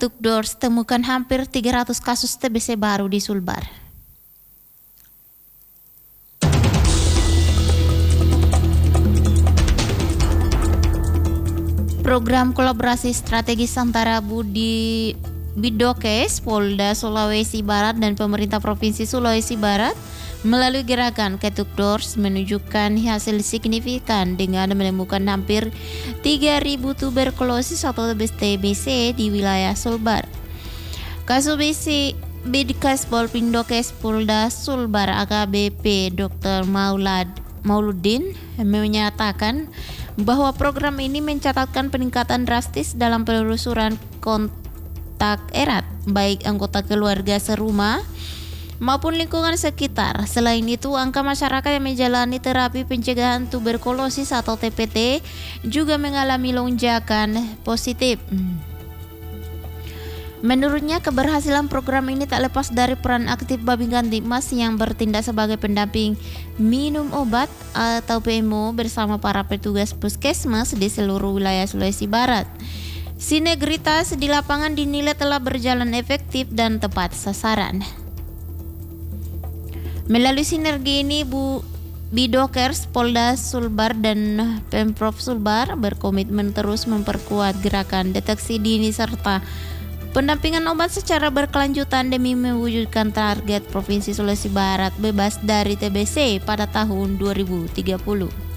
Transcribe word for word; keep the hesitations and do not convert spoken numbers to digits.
Ketuk Doors temukan hampir tiga ratus kasus T B C baru di Sulbar. Program kolaborasi strategis antara Budi Bidokes, Polda Sulawesi Barat dan pemerintah Provinsi Sulawesi Barat melalui gerakan Ketuk Doors menunjukkan hasil signifikan dengan menemukan hampir tiga ribu tuberkulosis atau T B C di wilayah Sulbar. Kasus B C Bidkes Polpindokes Polda Sulbar A K B P dokter Maulad Mauludin menyatakan bahwa program ini mencatatkan peningkatan drastis dalam penelusuran kontak erat baik anggota keluarga serumah maupun lingkungan sekitar. Selain itu, angka masyarakat yang menjalani terapi pencegahan tuberkulosis atau T P T juga mengalami lonjakan positif. Menurutnya, keberhasilan program ini tak lepas dari peran aktif Babinkan Tipmas yang bertindak sebagai pendamping minum obat atau P M O bersama para petugas puskesmas di seluruh wilayah Sulawesi Barat. Sinergitas di lapangan dinilai telah berjalan efektif dan tepat sasaran. Melalui sinergi ini, Bu Bidokers, Polda Sulbar dan Pemprov Sulbar berkomitmen terus memperkuat gerakan deteksi dini serta pendampingan obat secara berkelanjutan demi mewujudkan target Provinsi Sulawesi Barat bebas dari T B C pada tahun dua ribu tiga puluh.